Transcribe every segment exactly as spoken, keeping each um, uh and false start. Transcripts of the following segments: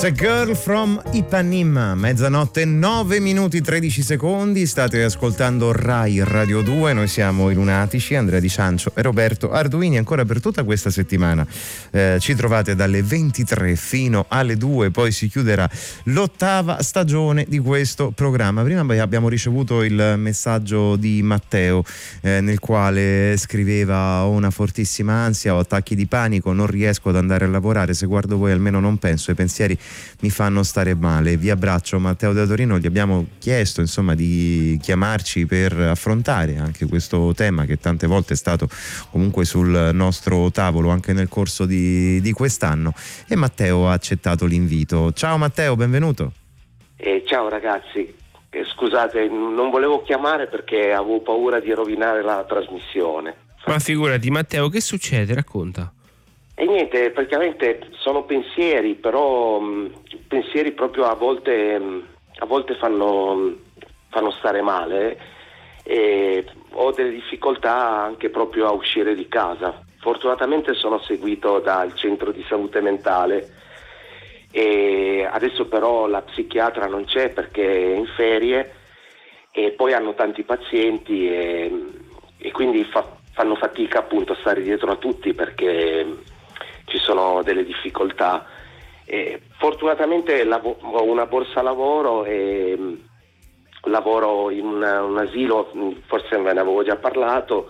It's a Girl from Ipanema, mezzanotte nove minuti tredici secondi, state ascoltando Rai Radio due, noi siamo i Lunatici, Andrea Di Ciancio e Roberto Arduini ancora per tutta questa settimana. Eh, ci trovate dalle ventitré fino alle due, poi si chiuderà l'ottava stagione di questo programma. Prima abbiamo ricevuto il messaggio di Matteo eh, nel quale scriveva: ho una fortissima ansia, ho attacchi di panico, non riesco ad andare a lavorare, se guardo voi almeno non penso, i pensieri mi fanno stare male. Vi abbraccio. Matteo da Torino. Gli abbiamo chiesto insomma di chiamarci per affrontare anche questo tema che tante volte è stato comunque sul nostro tavolo anche nel corso di, di quest'anno, e Matteo ha accettato l'invito. Ciao Matteo, benvenuto. Eh, ciao ragazzi, eh, scusate, non volevo chiamare perché avevo paura di rovinare la trasmissione. Ma figurati Matteo, che succede? Racconta. E niente, praticamente sono pensieri, però mh, pensieri proprio a volte mh, a volte fanno, fanno stare male, e ho delle difficoltà anche proprio a uscire di casa. Fortunatamente sono seguito dal centro di salute mentale e adesso però la psichiatra non c'è perché è in ferie, e poi hanno tanti pazienti e, e quindi fa, fanno fatica appunto a stare dietro a tutti perché ci sono delle difficoltà. E fortunatamente lav- ho una borsa lavoro e mh, lavoro in una, un asilo, forse ve ne avevo già parlato,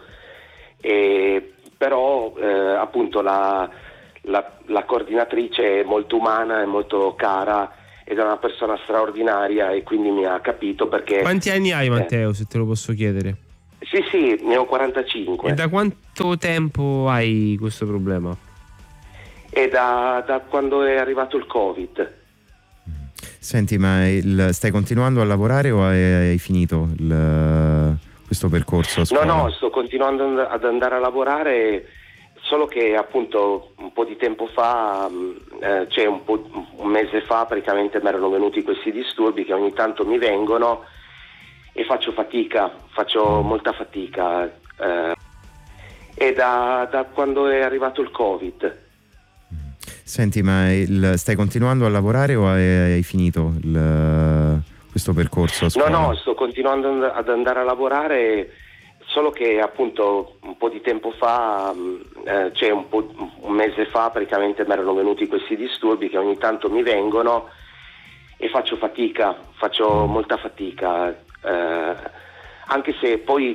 e però eh, appunto la, la, la coordinatrice è molto umana, è molto cara ed è una persona straordinaria, e quindi mi ha capito perché... Quanti anni hai Matteo, eh. se te lo posso chiedere? Sì sì, ne ho quarantacinque. E da quanto tempo hai questo problema? E da, da quando è arrivato il Covid. Senti, ma il, stai continuando a lavorare o hai, hai finito il, questo percorso a scuola? No, no, sto continuando ad andare a lavorare, solo che appunto un po' di tempo fa, eh, cioè un, po', un mese fa praticamente mi erano venuti questi disturbi che ogni tanto mi vengono e faccio fatica, faccio molta fatica. Eh, e da, da quando è arrivato il Covid. Senti, ma il, stai continuando a lavorare o hai, hai finito il, questo percorso a scuola? No, no, sto continuando ad andare a lavorare, solo che appunto un po' di tempo fa, eh, cioè un, po', un mese fa praticamente mi erano venuti questi disturbi che ogni tanto mi vengono e faccio fatica, faccio molta fatica, eh, anche se poi